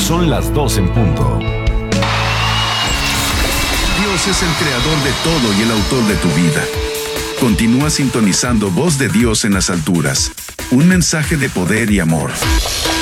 Son las 2 en punto. Dios es el creador de todo y el autor de tu vida. Continúa sintonizando Voz de Dios en las alturas. Un mensaje de poder y amor.